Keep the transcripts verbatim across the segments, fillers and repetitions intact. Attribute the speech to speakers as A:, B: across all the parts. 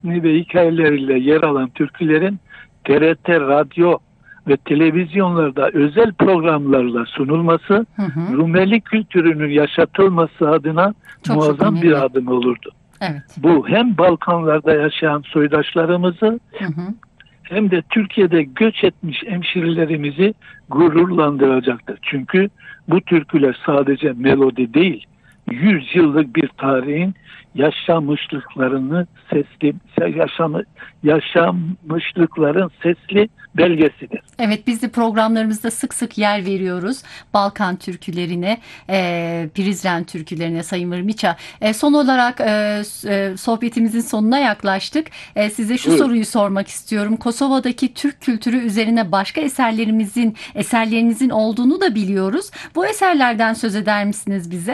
A: ve hikayeleriyle yer alan türkülerin T R T radyo ve televizyonlarda özel programlarla sunulması,
B: Hı hı.
A: Rumeli kültürünün yaşatılması adına
B: Çok çok
A: muazzam bir
B: önemli.
A: adım olurdu.
B: Evet.
A: Bu hem Balkanlarda yaşayan soydaşlarımızı
B: Hı hı.
A: hem de Türkiye'de göç etmiş hemşerilerimizi gururlandıracaktır. Çünkü bu türküler sadece melodi değil, yüz yıllık bir tarihin yaşamışlıklarını sesli, yaşamı, yaşamışlıkların sesli belgesidir.
B: Evet, biz de programlarımızda sık sık yer veriyoruz Balkan türkülerine, e, Prizren türkülerine Sayın Vırmiça. E, son olarak e, e, sohbetimizin sonuna yaklaştık. E, size şu
A: Buyurun.
B: soruyu sormak istiyorum. Kosova'daki Türk kültürü üzerine başka eserlerimizin, eserlerinizin olduğunu da biliyoruz. Bu eserlerden söz eder misiniz bize?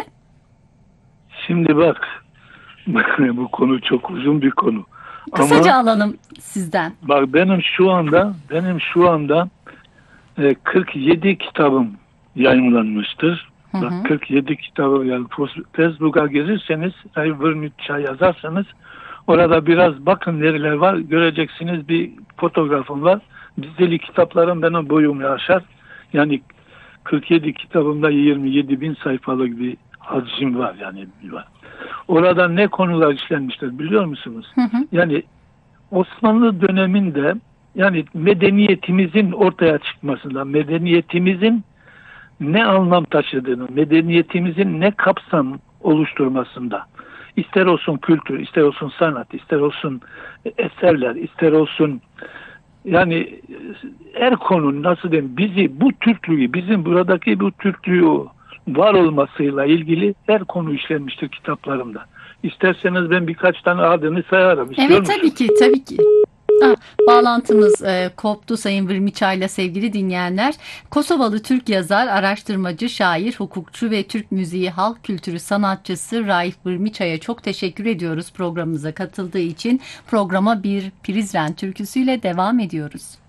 A: Şimdi bak, bu konu çok uzun bir konu.
B: Kısaca
A: Ama
B: alalım sizden.
A: bak benim şu anda benim şu anda e, kırk yedi kitabım yayınlanmıştır.
B: Hı
A: Bak
B: hı.
A: kırk yedi kitabı, yani Facebook'a girirseniz Sayın Vırmiça yazarsanız orada biraz bakın nereler var, göreceksiniz. Bir fotoğrafım var. Dizili kitaplarım benim boyumu aşar. Yani kırk yedi kitabımda yirmi yedi bin sayfalık bir hacim var, yani var. Orada ne konular işlenmiştir biliyor musunuz?
B: Hı hı.
A: Yani Osmanlı döneminde, yani medeniyetimizin ortaya çıkmasında, medeniyetimizin ne anlam taşıdığını, medeniyetimizin ne kapsam oluşturmasında, ister olsun kültür, ister olsun sanat, ister olsun eserler, ister olsun yani her konu, nasıl diyeyim, bizi bu Türklüğü, bizim buradaki bu Türklüğü var olmasıyla ilgili her konu işlenmiştir kitaplarımda. İsterseniz ben birkaç tane adını sayarım. İstiyor
B: Evet, tabii
A: musunuz?
B: ki, tabii ki. Ah, bağlantımız e, koptu Sayın Vırmiça ile sevgili dinleyenler. Kosovalı Türk yazar, araştırmacı, şair, hukukçu ve Türk müziği halk kültürü sanatçısı Raif Vırmiça'ya çok teşekkür ediyoruz programımıza katıldığı için. Programa bir Prizren türküsüyle devam ediyoruz.